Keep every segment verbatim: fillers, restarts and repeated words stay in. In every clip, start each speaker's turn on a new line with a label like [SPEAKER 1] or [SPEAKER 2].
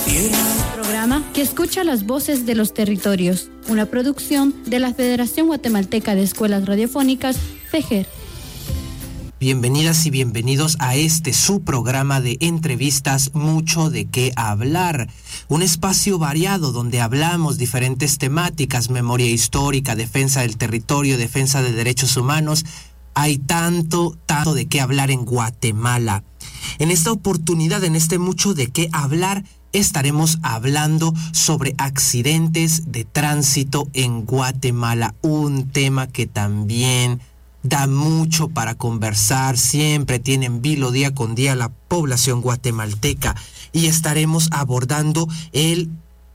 [SPEAKER 1] Programa que escucha las voces de los territorios. Una producción de la Federación Guatemalteca de Escuelas Radiofónicas, FEGER.
[SPEAKER 2] Bienvenidas y bienvenidos a este su programa de entrevistas Mucho de qué hablar. Un espacio variado donde hablamos diferentes temáticas, memoria histórica, defensa del territorio, defensa de derechos humanos. Hay tanto, tanto de qué hablar en Guatemala. En esta oportunidad, en este Mucho de qué hablar, estaremos hablando sobre accidentes de tránsito en Guatemala. Un tema que también da mucho para conversar, siempre tiene en vilo día con día la población guatemalteca, y estaremos abordando el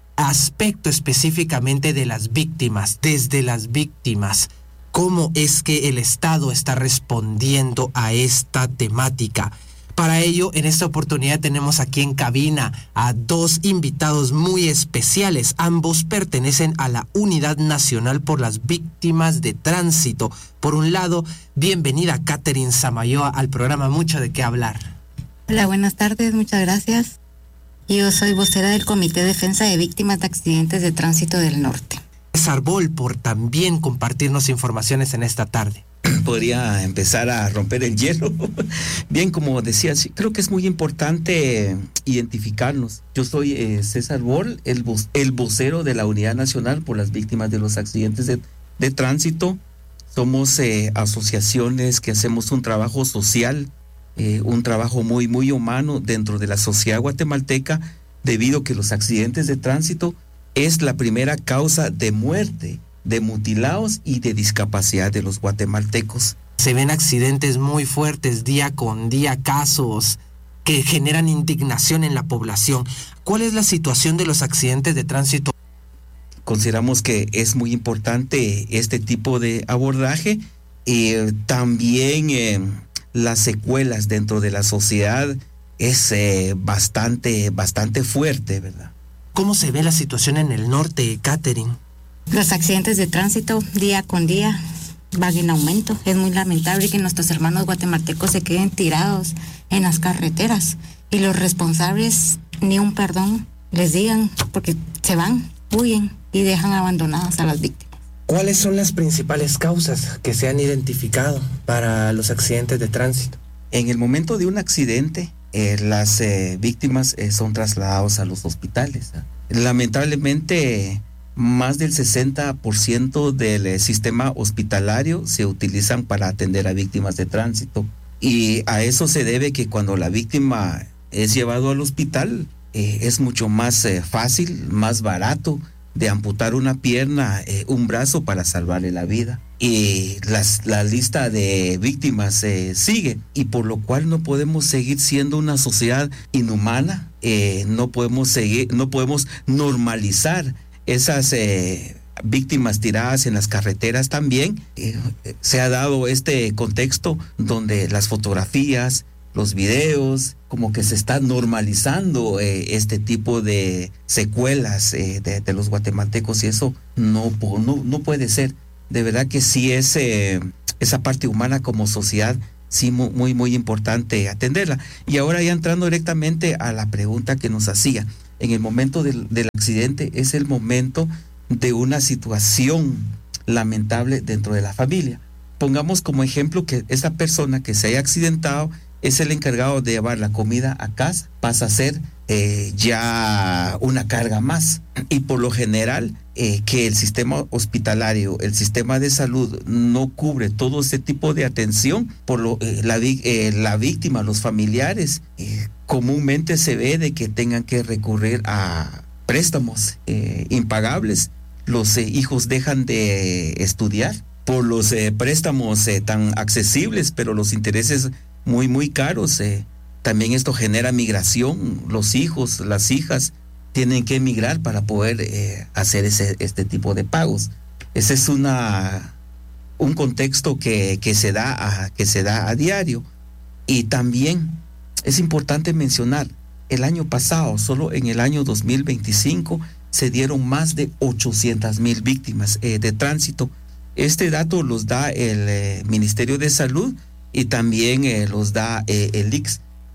[SPEAKER 2] aspecto específicamente de las víctimas, desde las víctimas, cómo es que el Estado está respondiendo a esta temática. Para ello, en esta oportunidad tenemos aquí en cabina a dos invitados muy especiales. Ambos pertenecen a la Unidad Nacional por las Víctimas de Tránsito. Por un lado, bienvenida Catherine Samayoa al programa Mucho de qué hablar.
[SPEAKER 3] Hola, buenas tardes, muchas gracias. Yo soy vocera del Comité de Defensa de Víctimas de Accidentes de Tránsito del Norte.
[SPEAKER 2] César Bol, por también compartirnos informaciones en esta tarde.
[SPEAKER 4] Podría empezar a romper el hielo. Bien, como decías, creo que es muy importante identificarnos. Yo soy eh, César Bol, el, vo- el vocero de la Unidad Nacional por las Víctimas de los Accidentes de, de Tránsito. Somos eh, asociaciones que hacemos un trabajo social, eh, un trabajo muy, muy humano dentro de la sociedad guatemalteca, debido a que los accidentes de tránsito es la primera causa de muerte, de mutilados y de discapacidad de los guatemaltecos.
[SPEAKER 2] Se ven accidentes muy fuertes día con día, casos que generan indignación en la población. ¿Cuál es la situación de los accidentes de tránsito?
[SPEAKER 4] Consideramos que es muy importante este tipo de abordaje. Eh, también eh, las secuelas dentro de la sociedad es eh, bastante, bastante fuerte, ¿verdad?
[SPEAKER 2] ¿Cómo se ve la situación en el norte, Catherine?
[SPEAKER 3] Los accidentes de tránsito día con día van en aumento. Es muy lamentable que nuestros hermanos guatemaltecos se queden tirados en las carreteras y los responsables ni un perdón les digan, porque se van, huyen y dejan abandonadas a las víctimas.
[SPEAKER 2] ¿Cuáles son las principales causas que se han identificado para los accidentes de tránsito?
[SPEAKER 4] En el momento de un accidente, eh, las eh, víctimas eh, son trasladadas a los hospitales. ¿eh? Lamentablemente, más del sesenta por ciento del eh, sistema hospitalario se utilizan para atender a víctimas de tránsito. Y a eso se debe que cuando la víctima es llevado al hospital, eh, es mucho más eh, fácil, más barato de amputar una pierna, eh, un brazo para salvarle la vida. Y las, la lista de víctimas eh, sigue, y por lo cual no podemos seguir siendo una sociedad inhumana, eh, no podemos seguir, no podemos normalizar esas eh, víctimas tiradas en las carreteras también. Eh, se ha dado este contexto donde las fotografías, los videos, como que se está normalizando eh, este tipo de secuelas eh, de, de los guatemaltecos, y eso no, no, no puede ser. De verdad que sí es eh, esa parte humana como sociedad, sí muy, muy, muy importante atenderla. Y ahora ya entrando directamente a la pregunta que nos hacía, en el momento del, del accidente es el momento de una situación lamentable dentro de la familia. Pongamos como ejemplo que esa persona que se haya accidentado es el encargado de llevar la comida a casa, pasa a ser eh, ya una carga más. Y por lo general, eh, que el sistema hospitalario, el sistema de salud no cubre todo ese tipo de atención, por lo eh, la, eh, la víctima, los familiares, eh, comúnmente se ve de que tengan que recurrir a préstamos eh, impagables. Los eh, hijos dejan de estudiar por los eh, préstamos eh, tan accesibles, pero los intereses muy, muy caros. Eh. También esto genera migración. Los hijos, las hijas tienen que emigrar para poder eh, hacer ese, este tipo de pagos. Ese es una, un contexto que, que, se da a, que se da a diario. Y también es importante mencionar, el año pasado, solo en el año dos mil veinticinco, se dieron más de ochocientas mil víctimas eh, de tránsito. Este dato los da el eh, Ministerio de Salud y también eh, los da eh, el I C S.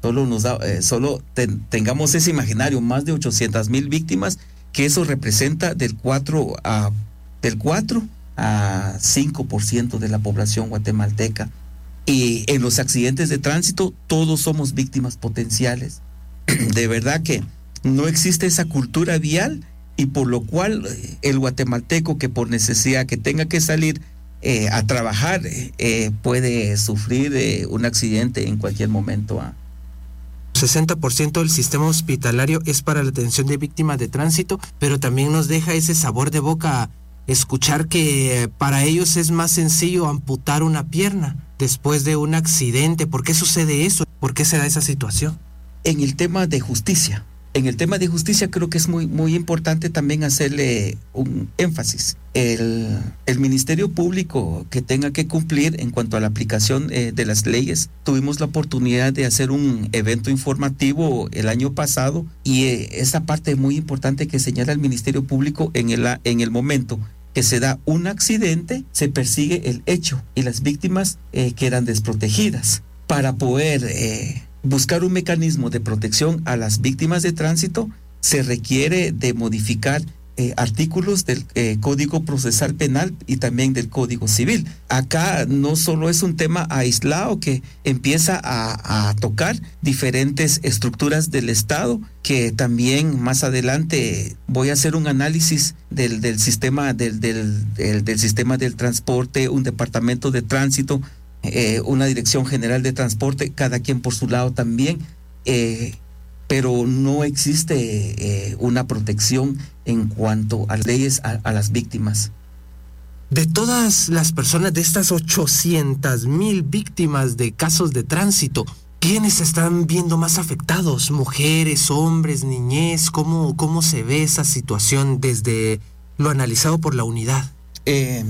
[SPEAKER 4] Solo nos da, eh, solo ten, tengamos ese imaginario, más de ochocientas mil víctimas, que eso representa del cuatro a del cuatro a cinco por ciento de la población guatemalteca. Y en los accidentes de tránsito todos somos víctimas potenciales. De verdad que no existe esa cultura vial, y por lo cual el guatemalteco que por necesidad que tenga que salir eh, a trabajar eh, puede sufrir eh, un accidente en cualquier momento. ¿ah?
[SPEAKER 2] sesenta por ciento del sistema hospitalario es para la atención de víctimas de tránsito, pero también nos deja ese sabor de boca escuchar que para ellos es más sencillo amputar una pierna después de un accidente. ¿Por qué sucede eso? ¿Por qué se da esa situación?
[SPEAKER 4] En el tema de justicia, en el tema de justicia creo que es muy, muy importante también hacerle un énfasis. El, el Ministerio Público que tenga que cumplir en cuanto a la aplicación eh, de las leyes. Tuvimos la oportunidad de hacer un evento informativo el año pasado, y eh, esa parte muy importante que señala el Ministerio Público: en el, en el momento que se da un accidente, se persigue el hecho y las víctimas eh, quedan desprotegidas. Para poder eh, buscar un mecanismo de protección a las víctimas de tránsito, se requiere de modificar eh, artículos del eh, Código Procesal Penal y también del Código Civil. Acá no solo es un tema aislado que empieza a, a tocar diferentes estructuras del Estado, que también más adelante voy a hacer un análisis del, del sistema del, del, del, del sistema del transporte, un departamento de tránsito, Eh, una dirección general de transporte, cada quien por su lado también, eh, pero no existe eh, una protección en cuanto a leyes a, a las víctimas.
[SPEAKER 2] De todas las personas, de estas ochocientas mil víctimas de casos de tránsito, ¿quiénes están viendo más afectados? ¿Mujeres, hombres, niñez? ¿Cómo, cómo se ve esa situación desde lo analizado por la unidad?
[SPEAKER 4] Eh,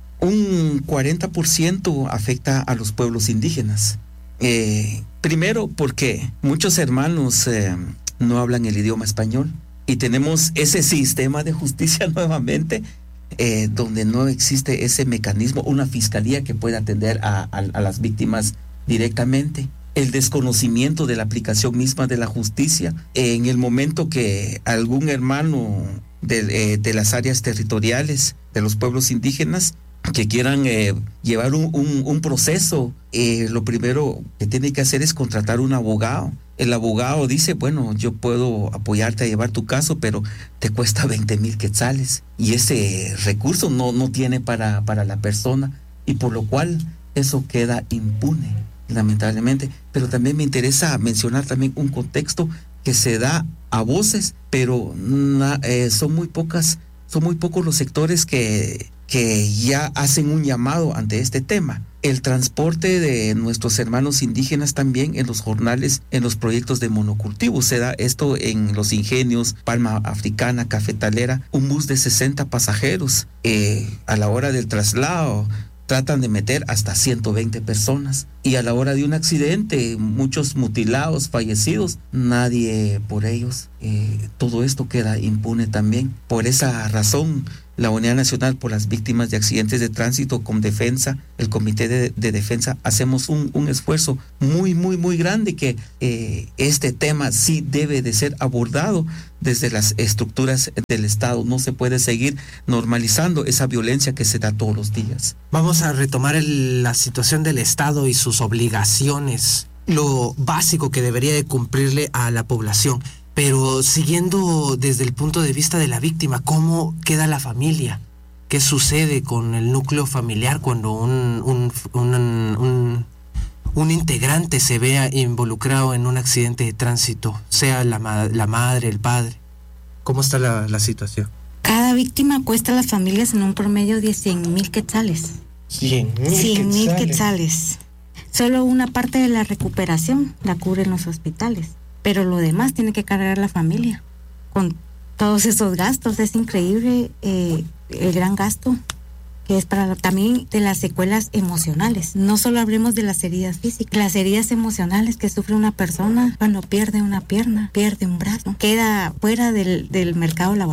[SPEAKER 4] Un cuarenta por ciento afecta a los pueblos indígenas. Eh, primero porque muchos hermanos eh, no hablan el idioma español, y tenemos ese sistema de justicia nuevamente eh, donde no existe ese mecanismo, una fiscalía que pueda atender a, a, a las víctimas directamente. El desconocimiento de la aplicación misma de la justicia. En el momento que algún hermano de, eh, de las áreas territoriales de los pueblos indígenas que quieran eh, llevar un, un, un proceso, eh, lo primero que tiene que hacer es contratar un abogado. El abogado dice, bueno, yo puedo apoyarte a llevar tu caso, pero te cuesta veinte mil quetzales, y ese recurso no, no tiene para, para la persona, y por lo cual eso queda impune, lamentablemente. Pero también me interesa mencionar también un contexto que se da a voces, pero na, eh, son muy pocas, son muy pocos los sectores que que ya hacen un llamado ante este tema. El transporte de nuestros hermanos indígenas también en los jornales, en los proyectos de monocultivo. Se da esto en los ingenios, Palma Africana, Cafetalera, un bus de sesenta pasajeros. Eh, a la hora del traslado tratan de meter hasta ciento veinte personas. Y a la hora de un accidente, muchos mutilados, fallecidos, nadie por ellos. Eh, todo esto queda impune también. Por esa razón, la Unidad Nacional por las Víctimas de Accidentes de Tránsito, con Defensa, el Comité de, de Defensa, hacemos un, un esfuerzo muy, muy, muy grande, que eh, este tema sí debe de ser abordado desde las estructuras del Estado. No se puede seguir normalizando esa violencia que se da todos los días.
[SPEAKER 2] Vamos a retomar el, la situación del Estado y sus obligaciones, lo básico que debería de cumplirle a la población. Pero siguiendo desde el punto de vista de la víctima, ¿cómo queda la familia? ¿Qué sucede con el núcleo familiar cuando un, un, un, un, un integrante se vea involucrado en un accidente de tránsito, sea la, la madre, el padre? ¿Cómo está la, la situación?
[SPEAKER 3] Cada víctima cuesta a las familias en un promedio de cien mil quetzales.
[SPEAKER 2] cien mil
[SPEAKER 3] cien mil quetzales. Solo una parte de la recuperación la cubren los hospitales, pero lo demás tiene que cargar la familia con todos esos gastos. Es increíble eh, el gran gasto que es para la, también de las secuelas emocionales. No solo hablemos de las heridas físicas, las heridas emocionales que sufre una persona cuando pierde una pierna, pierde un brazo, queda fuera del, del mercado laboral.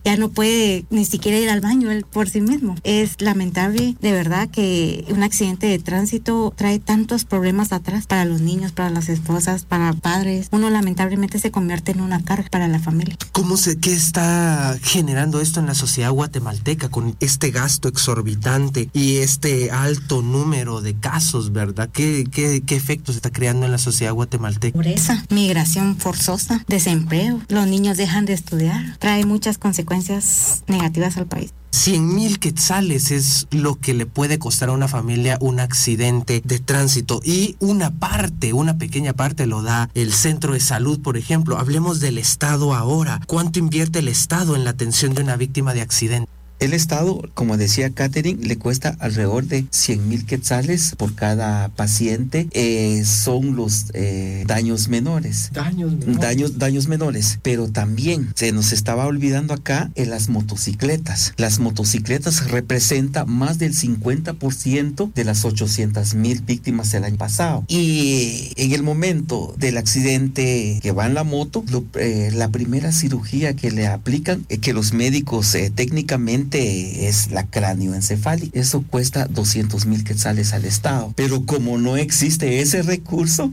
[SPEAKER 3] ya no puede ni siquiera ir al baño él por sí mismo. Es lamentable, de verdad, que un accidente de tránsito trae tantos problemas atrás para los niños, para las esposas, para padres. Uno lamentablemente se convierte en una carga para la familia.
[SPEAKER 2] ¿Cómo se, qué está generando esto en la sociedad guatemalteca con este gasto exorbitante y este alto número de casos, verdad? ¿Qué, qué, qué efectos está creando en la sociedad guatemalteca?
[SPEAKER 3] Pobreza, migración forzosa, desempleo, los niños dejan de estudiar, trae muchas consecuencias negativas al país.
[SPEAKER 2] cien mil quetzales es lo que le puede costar a una familia un accidente de tránsito, y una parte, una pequeña parte lo da el centro de salud, por ejemplo. Hablemos del Estado ahora. ¿Cuánto invierte el Estado en la atención de una víctima de accidente?
[SPEAKER 4] El Estado, como decía Catherine, le cuesta alrededor de cien mil quetzales por cada paciente. Eh, son los eh, daños menores.
[SPEAKER 2] Daños menores.
[SPEAKER 4] Daños, daños menores. Pero también se nos estaba olvidando acá en las motocicletas. Las motocicletas representan más del cincuenta por ciento de las ochocientas mil víctimas del año pasado. Y en el momento del accidente que va en la moto, lo, eh, la primera cirugía que le aplican, eh, que los médicos eh, técnicamente es la cráneoencefálica. Eso cuesta doscientos mil quetzales al Estado. Pero como no existe ese recurso,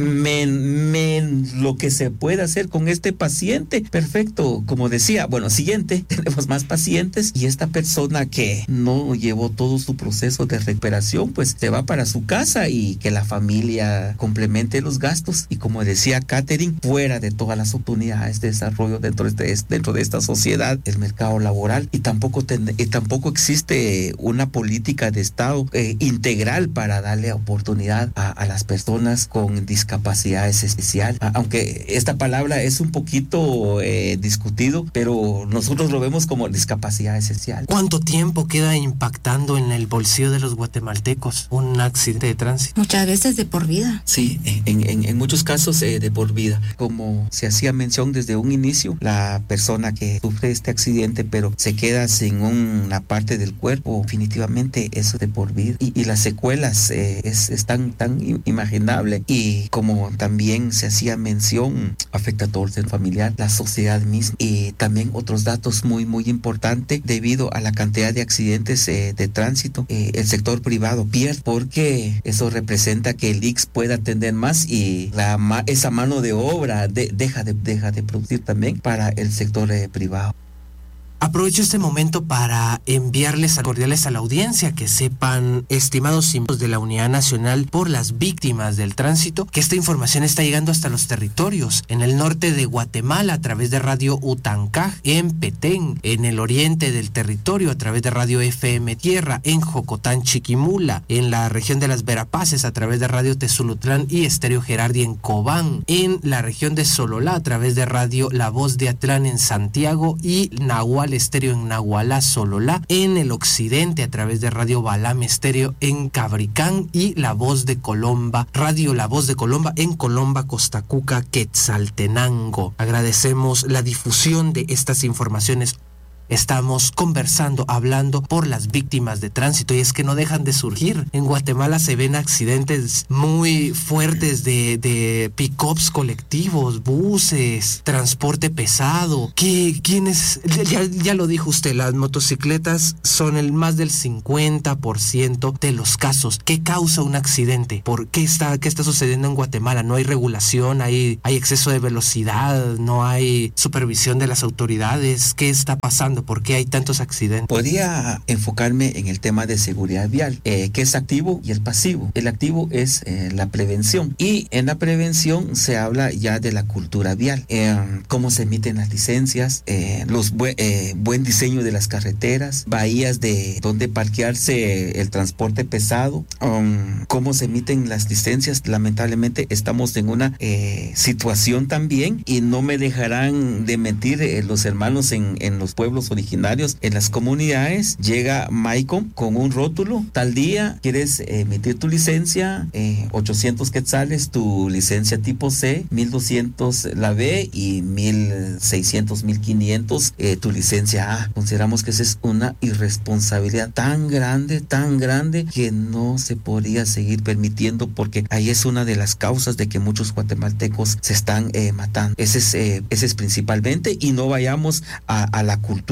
[SPEAKER 4] men, men, lo que se puede hacer con este paciente, perfecto. Como decía, bueno, siguiente, tenemos más pacientes y esta persona que no llevó todo su proceso de recuperación, pues se va para su casa y que la familia complemente los gastos. Y como decía Catherine, fuera de todas las oportunidades de desarrollo dentro de, este, dentro de esta sociedad, el mercado laboral, y tampoco y tampoco existe una política de Estado eh, integral para darle oportunidad a, a las personas con discapacidades especiales. A, aunque esta palabra es un poquito eh, discutido, pero nosotros lo vemos como discapacidad esencial.
[SPEAKER 2] ¿Cuánto tiempo queda impactando en el bolsillo de los guatemaltecos un accidente de tránsito?
[SPEAKER 3] Muchas veces de por vida.
[SPEAKER 4] Sí, en, en, en muchos casos eh, de por vida. Como se hacía mención desde un inicio, la persona que sufre este accidente pero se queda sin en una parte del cuerpo, definitivamente eso de por vida. Y, y las secuelas eh, es, es tan, tan imaginable. Y como también se hacía mención, afecta a todo el centro familiar, la sociedad misma. Y también otros datos muy, muy importantes, debido a la cantidad de accidentes eh, de tránsito, eh, el sector privado pierde, porque eso representa que el I X pueda atender más y la, esa mano de obra de, deja, de, deja de producir también para el sector eh, privado.
[SPEAKER 2] Aprovecho este momento para enviarles cordiales a la audiencia que sepan, estimados miembros de la Unidad Nacional por las Víctimas del Tránsito, que esta información está llegando hasta los territorios, en el norte de Guatemala a través de Radio Utancaj, en Petén, en el oriente del territorio a través de Radio F M Tierra, en Jocotán, Chiquimula, en la región de las Verapaces a través de Radio Tezulutlán y Estéreo Gerardi en Cobán, en la región de Sololá a través de Radio La Voz de Atlán en Santiago y Nahual Estéreo en Nahualá, Sololá, en el occidente a través de Radio Balam Estéreo en Cabricán y La Voz de Colomba, Radio La Voz de Colomba en Colomba, Costacuca, Quetzaltenango. Agradecemos la difusión de estas informaciones. Estamos conversando, hablando por las víctimas de tránsito, y es que no dejan de surgir. En Guatemala se ven accidentes muy fuertes de, de pick-ups colectivos, buses, transporte pesado. ¿Qué, quiénes? Ya, ya lo dijo usted, las motocicletas son el más del cincuenta por ciento de los casos. ¿Qué causa un accidente? ¿Por qué está, qué está sucediendo en Guatemala? No hay regulación, hay, hay exceso de velocidad, no hay supervisión de las autoridades. ¿Qué está pasando? ¿Por qué hay tantos accidentes?
[SPEAKER 4] Podría enfocarme en el tema de seguridad vial, eh, que es activo y el pasivo. El activo es eh, la prevención, y en la prevención se habla ya de la cultura vial, eh, cómo se emiten las licencias, eh, los bu- eh, buen diseño de las carreteras, bahías de donde parquearse el transporte pesado, um, cómo se emiten las licencias. Lamentablemente estamos en una eh, situación también, y no me dejarán de mentir eh, los hermanos en, en los pueblos originarios, en las comunidades. Llega Maicon con un rótulo: tal día quieres emitir tu licencia, eh, ochocientos quetzales tu licencia tipo C, mil doscientos la B y mil seiscientos, mil quinientos eh, tu licencia A. Consideramos que esa es una irresponsabilidad tan grande, tan grande, que no se podría seguir permitiendo, porque ahí es una de las causas de que muchos guatemaltecos se están eh, matando. Ese es, eh, ese es principalmente, y no vayamos a, a la cultura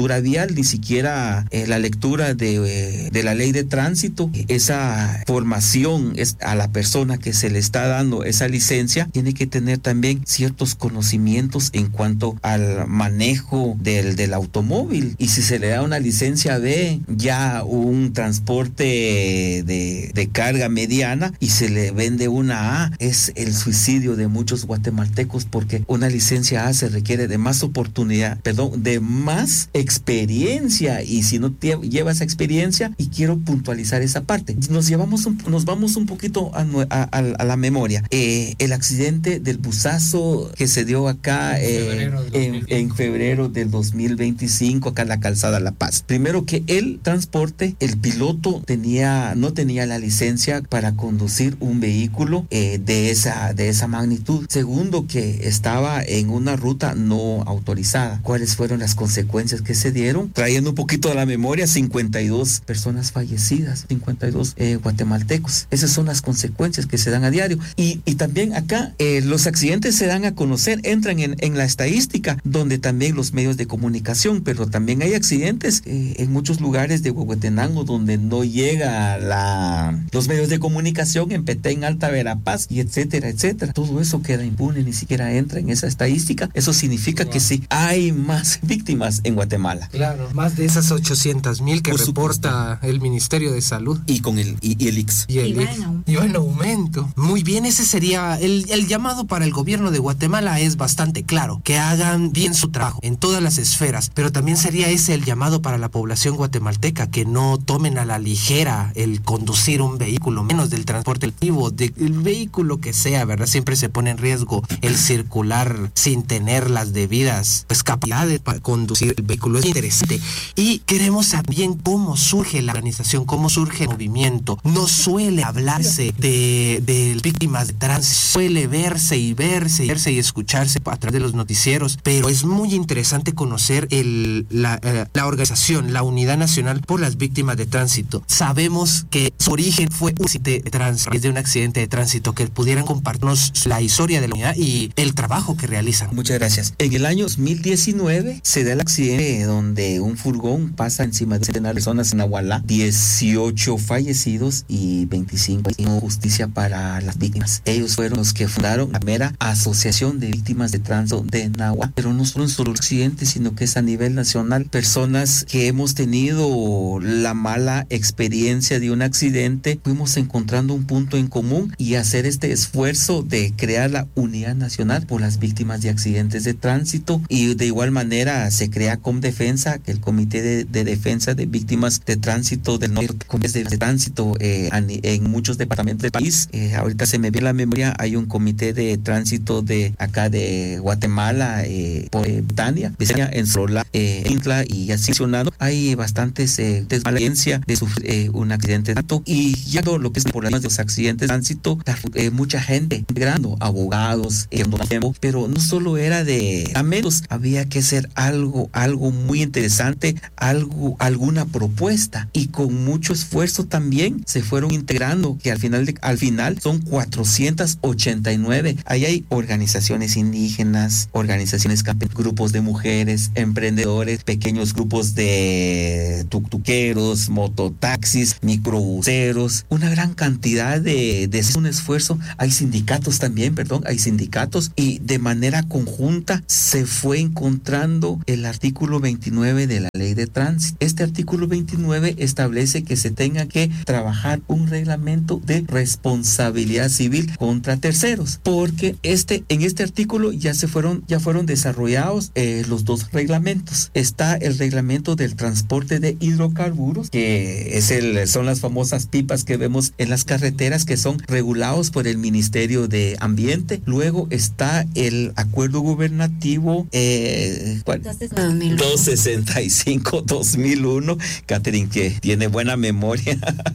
[SPEAKER 4] cultura vial, ni siquiera eh, la lectura de, eh, de la ley de tránsito. Esa formación es a la persona que se le está dando esa licencia, tiene que tener también ciertos conocimientos en cuanto al manejo del, del automóvil. Y si se le da una licencia B, ya un transporte de, de carga mediana, y se le vende una A, es el suicidio de muchos guatemaltecos, porque una licencia A se requiere de más oportunidad, perdón, de más experiencia, y si no te lleva esa experiencia, y quiero puntualizar esa parte, nos llevamos un, nos vamos un poquito a, a, a la memoria. Eh, el accidente del busazo que se dio acá eh, en, en febrero del dos mil veinticinco, acá en la calzada La Paz. Primero, que el transporte, el piloto tenía, no tenía la licencia para conducir un vehículo eh, de esa, de esa magnitud. Segundo, que estaba en una ruta no autorizada. ¿Cuáles fueron las consecuencias que se dieron? Trayendo un poquito a la memoria, cincuenta y dos personas fallecidas, cincuenta y dos eh, guatemaltecos. Esas son las consecuencias que se dan a diario. Y, y también acá eh, los accidentes se dan a conocer, entran en, en la estadística, donde también los medios de comunicación, pero también hay accidentes eh, en muchos lugares de Huehuetenango donde no llega la, los medios de comunicación, en Petén, Alta Verapaz, y etcétera, etcétera. Todo eso queda impune, ni siquiera entra en esa estadística. Eso significa wow. que sí, hay más víctimas en Guatemala.
[SPEAKER 2] Claro, más de esas ochocientas mil que Por reporta supuesto. el Ministerio de Salud.
[SPEAKER 4] Y con el, y, y el I X.
[SPEAKER 2] Y el I X. Y va en aumento. Muy bien, ese sería el, el llamado para el gobierno de Guatemala. Es bastante claro, que hagan bien su trabajo en todas las esferas, pero también sería ese el llamado para la población guatemalteca, que no tomen a la ligera el conducir un vehículo, menos del transporte colectivo, del vehículo que sea, ¿verdad? Siempre se pone en riesgo el circular sin tener las debidas pues, capacidades para conducir el vehículo. Es interesante. Y queremos saber bien cómo surge la organización, cómo surge el movimiento. No suele hablarse de, de víctimas de tránsito, suele verse y verse y verse y escucharse a través de los noticieros, pero es muy interesante conocer el, la, eh, la organización, la Unidad Nacional por las Víctimas de Tránsito. Sabemos que su origen fue un accidente de tránsito, es de un accidente de tránsito, que pudieran compartirnos la historia de la unidad y el trabajo que realizan.
[SPEAKER 4] Muchas gracias. En el año dos mil diecinueve se da el accidente donde un furgón pasa encima de centenares de personas en Nahualá, dieciocho fallecidos y veinticinco sin justicia para las víctimas. Ellos fueron los que fundaron la primera Asociación de Víctimas de Tránsito de Nahuatl, pero no solo en solo accidentes, sino que es a nivel nacional. Personas que hemos tenido la mala experiencia de un accidente, fuimos encontrando un punto en común y hacer este esfuerzo de crear la Unidad Nacional por las Víctimas de Accidentes de Tránsito, y de igual manera se crea Comdefensa, que el Comité de, de Defensa de Víctimas de Tránsito del Norte, de, de Tránsito eh, en muchos departamentos del país. Eh, ahorita se me viene a la memoria, hay un comité de tránsito de acá de Guatemala, eh, por eh, Betania, en Sorola, eh, Intla, y así funcionando. Hay bastantes eh, desvalencia de sufrir eh, un accidente de tránsito, y ya todo lo que es por las de los accidentes de tránsito, eh, mucha gente integrando, abogados, eh, pero no solo era de a menos, había que hacer algo, algo muy interesante, algo, alguna propuesta, y con mucho esfuerzo también se fueron integrando, que al final de, al final son cuatrocientos ochenta y nueve. Ahí hay organizaciones indígenas, organizaciones campesinas, grupos de mujeres, emprendedores, pequeños grupos de tuctuqueros, mototaxis, microbuseros, una gran cantidad de, de un esfuerzo. Hay sindicatos también, perdón, hay sindicatos, y de manera conjunta se fue encontrando el artículo veintinueve de la Ley de Tránsito. Este artículo veintinueve establece que se tenga que trabajar un reglamento de responsabilidad civil contra terceros, porque este en este artículo ya se fueron ya fueron desarrollados eh, los dos reglamentos. Está el reglamento del transporte de hidrocarburos, que es el son las famosas pipas que vemos en las carreteras, que son regulados por el Ministerio de Ambiente. Luego está el acuerdo gubernativo eh, doscientos sesenta y cinco dos mil uno, Catherine, que tiene buena memoria.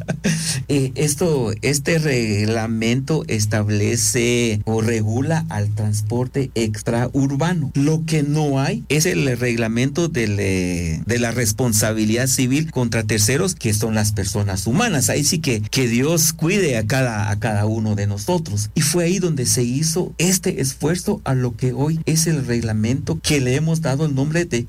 [SPEAKER 4] eh, esto este reglamento establece o regula al transporte extraurbano. Lo que no hay es el reglamento de, le, de la responsabilidad civil contra terceros, que son las personas humanas. Ahí sí que, que Dios cuide a cada, a cada uno de nosotros. Y fue ahí donde se hizo este esfuerzo a lo que hoy es el reglamento que le hemos dado el nombre de Guate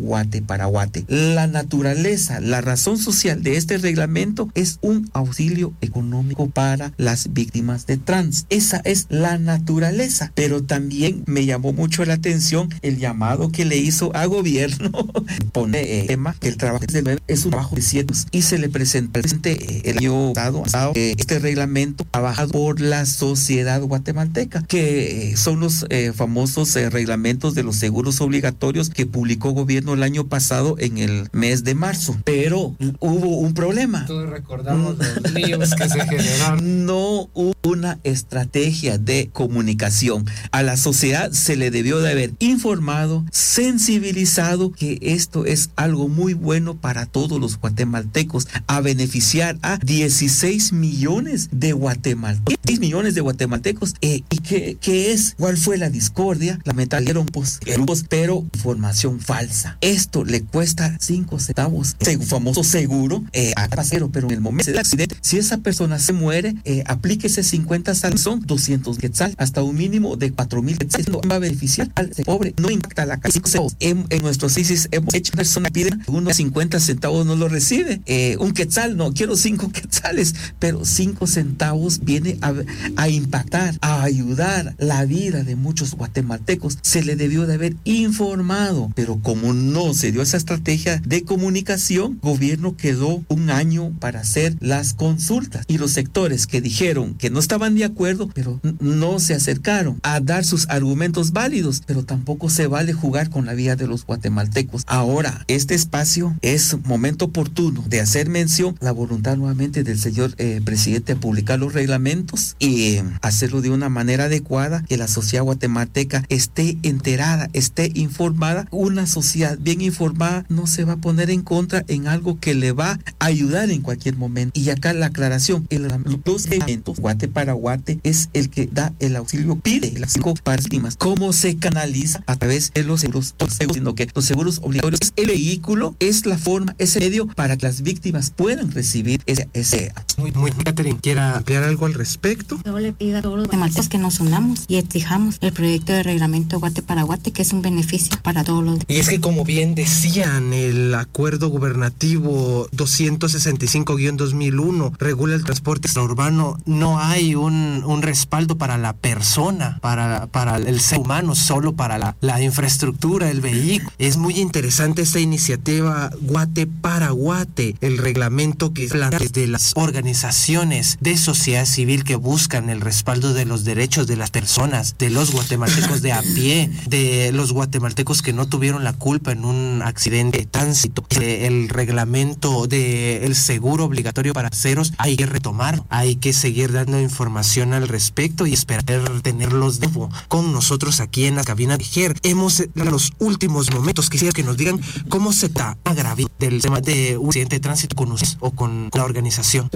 [SPEAKER 4] para Guate. La naturaleza, la razón social de este reglamento es un auxilio económico para las víctimas de trans. Esa es la naturaleza, pero también me llamó mucho la atención el llamado que le hizo a gobierno. Pone eh, tema que el trabajo es un trabajo de siete años y se le presenta eh, el año pasado eh, este reglamento trabajado por la sociedad guatemalteca, que eh, son los eh, famosos eh, reglamentos de los seguros obligatorios que publicó gobierno el año pasado en el mes de marzo. Pero hubo un problema.
[SPEAKER 2] Todos recordamos los líos que se generaron.
[SPEAKER 4] No hubo una estrategia de comunicación. A la sociedad se le debió de haber informado, sensibilizado que esto es algo muy bueno para todos los guatemaltecos, a beneficiar a dieciséis millones de guatemaltecos. diez millones de guatemaltecos. Eh, ¿Y qué, qué es? ¿Cuál fue la discordia? Lamentablemente, grupos, grupos, pero información falsa. Esto le cuesta cinco centavos. El famoso seguro eh, a pasero, pero en el momento del accidente, si esa persona se muere, eh, aplíquese cincuenta sal, son doscientos quetzal, hasta un mínimo de cuatro mil quetzales. No va a beneficiar al pobre, no impacta la casa. En, en nuestros ISIS hemos hecho personas que piden uno cincuenta centavos, no lo recibe. Eh, un quetzal, no, quiero cinco quetzales, pero cinco centavos viene a, a impactar, a ayudar la vida de muchos guatemaltecos. Se le debió de haber informado, pero como no se dio esa estrategia de comunicación, gobierno quedó un año para hacer las consultas y los sectores que dijeron que no estaban de acuerdo, pero no se acercaron a dar sus argumentos válidos, pero tampoco se vale jugar con la vida de los guatemaltecos. Ahora, este espacio es momento oportuno de hacer mención la voluntad nuevamente del señor eh, presidente a publicar los reglamentos y eh, hacerlo de una manera adecuada, que la sociedad guatemalteca esté enterada, esté informada. Una sociedad bien informada no se va a poner en contra en algo que le va a ayudar en cualquier momento. Y acá la aclaración, el, los reglamentos Guate para Guate es el que da el auxilio, pide el auxilio para víctimas. ¿Cómo se canaliza? A través de los seguros, sino que los seguros obligatorios es el vehículo, es la forma, ese medio para que las víctimas puedan recibir ese, ese.
[SPEAKER 2] Muy, muy, Catherine, ¿quiera ampliar algo al respecto?
[SPEAKER 3] Yo le pido a todos los guatemaltecos que nos unamos y exijamos el proyecto de reglamento Guate para Guate, que es un beneficio para todos los.
[SPEAKER 2] Y es que, como bien decían, el acuerdo gubernativo doscientos sesenta y cinco guión dos mil uno regula el transporte urbano. No hay un, un respaldo para la persona, para, para el ser humano, solo para la, la infraestructura, el vehículo. Es muy interesante esta iniciativa Guate para Guate, el reglamento que plantea desde las organizaciones de sociedad civil que buscan el respaldo de los derechos de las personas, de los guatemaltecos de a pie, de los guatemaltecos que no tuvieron la culpa en un accidente de tránsito. El reglamento del seguro obligatorio para ceros hay que retomar, hay que seguir dando información al respecto y esperar tenerlos de nuevo con nosotros aquí en la cabina de G E R. Hemos en los últimos momentos quisiera que nos digan cómo se está agravando del tema de un accidente de tránsito con ustedes o con la organización.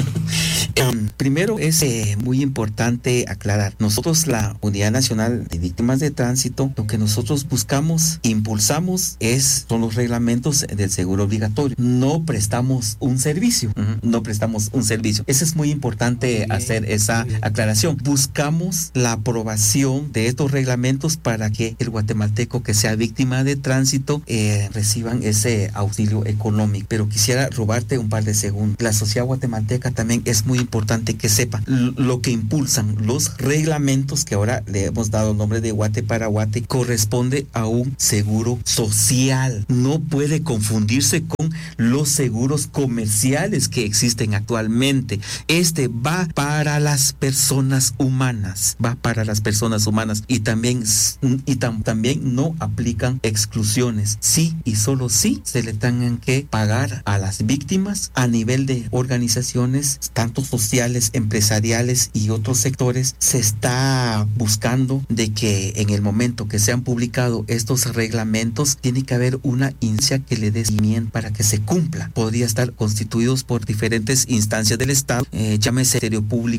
[SPEAKER 4] Um, primero es eh, muy importante aclarar, nosotros la Unidad Nacional de Víctimas de Tránsito, lo que nosotros buscamos, impulsamos es, son los reglamentos del seguro obligatorio. No prestamos un servicio, uh-huh. no prestamos un servicio. Eso es muy importante bien, hacer esa aclaración. Buscamos la aprobación de estos reglamentos para que el guatemalteco que sea víctima de tránsito eh, reciban ese auxilio económico. Pero quisiera robarte un par de segundos. La sociedad guatemalteca también es muy importante que sepa lo que impulsan los reglamentos que ahora le hemos dado nombre de Guate para Guate, corresponde a un seguro social. No puede confundirse con los seguros comerciales que existen actualmente. Este va para las personas humanas, va para las personas humanas y también y tam, también no aplican exclusiones. Sí y solo sí se le tengan que pagar a las víctimas a nivel de organizaciones, tanto sociales, empresariales y otros sectores. Se está buscando de que en el momento que se han publicado estos reglamentos tiene que haber una instancia que le dé seguimiento para que se cumpla. Podría estar constituidos por diferentes instancias del Estado, eh, llámese Ministerio Público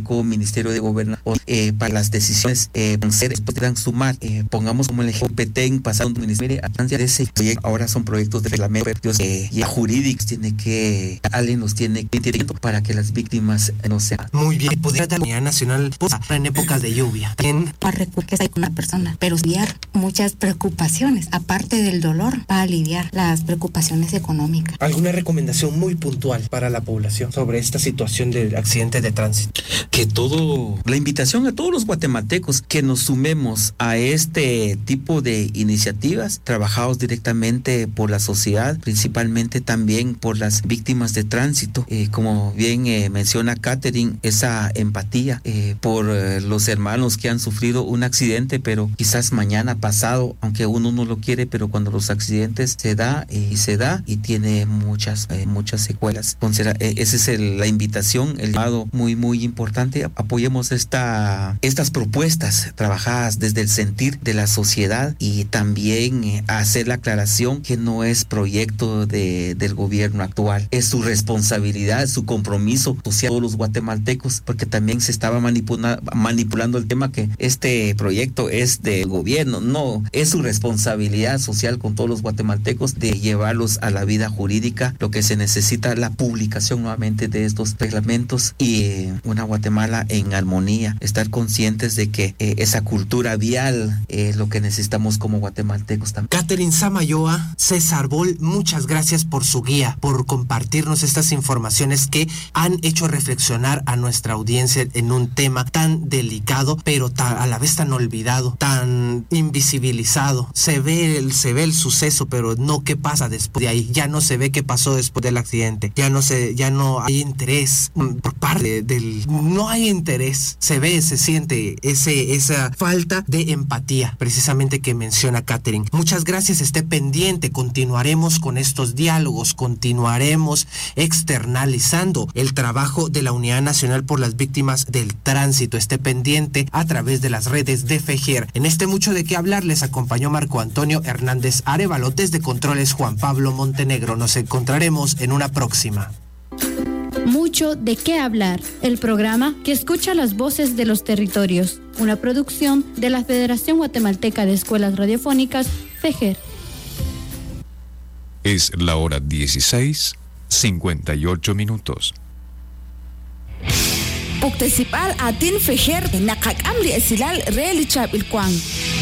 [SPEAKER 4] Público, Ministerio de Gobernación, eh, para las decisiones eh, puedan sumar. Eh, pongamos como el ejemplo Petén, pasando un ministerio de ese proyecto, ahora son proyectos de reglamento eh, y jurídicos, tiene que, alguien los tiene que para que las víctimas no sean.
[SPEAKER 2] Muy bien, pudiera la Unidad Nacional en épocas de lluvia. También
[SPEAKER 3] para recursos hay con una persona, pero aliviar muchas preocupaciones, aparte del dolor, para aliviar las preocupaciones económicas.
[SPEAKER 2] ¿Alguna recomendación muy puntual para la población sobre esta situación de accidentes de tránsito?
[SPEAKER 4] Que todo, la invitación a todos los guatemaltecos que nos sumemos a este tipo de iniciativas trabajados directamente por la sociedad, principalmente también por las víctimas de tránsito, eh, como bien eh, menciona Catherine, esa empatía eh, por eh, los hermanos que han sufrido un accidente, pero quizás mañana pasado, aunque uno no lo quiere, pero cuando los accidentes se da eh, y se da y tiene muchas eh, muchas secuelas. Entonces, eh, esa es el, la invitación, el llamado muy muy importante. Apoyemos esta estas propuestas trabajadas desde el sentir de la sociedad y también eh, hacer la aclaración que no es proyecto de, del gobierno actual, es su responsabilidad, su compromiso social todos los guatemaltecos, porque también se estaba manipula, manipulando el tema que este proyecto es del gobierno. No, es su responsabilidad social con todos los guatemaltecos de llevarlos a la vida jurídica. Lo que se necesita la publicación nuevamente de estos reglamentos y eh, una Guatemala en armonía, estar conscientes de que eh, esa cultura vial es lo que necesitamos como guatemaltecos también.
[SPEAKER 2] Catherine Samayoa, César Bol, muchas gracias por su guía, por compartirnos estas informaciones que han hecho reflexionar a nuestra audiencia en un tema tan delicado, pero tan, a la vez tan olvidado, tan invisibilizado. Se ve el, se ve el suceso, pero no qué pasa después de ahí. Ya no se ve qué pasó después del accidente. Ya no se, ya no hay interés por parte del, no hay interés. Se ve, se siente ese, esa falta de empatía, precisamente que menciona Catherine. Muchas gracias, esté pendiente. Continuaremos con estos diálogos, continuaremos externalizando el trabajo de la Unidad Nacional por las Víctimas del Tránsito. Esté pendiente a través de las redes de FEGER. En este Mucho de Qué Hablar les acompañó Marco Antonio Hernández Arevalo, desde Controles Juan Pablo Montenegro. Nos encontraremos en una próxima.
[SPEAKER 1] Mucho de Qué Hablar, el programa que escucha las voces de los territorios, una producción de la Federación Guatemalteca de Escuelas Radiofónicas, FEGER.
[SPEAKER 5] Es la hora dieciséis, cincuenta y ocho minutos.
[SPEAKER 6] Puktesipal atin FEGER nakakam li esilal reali chap ilkwang.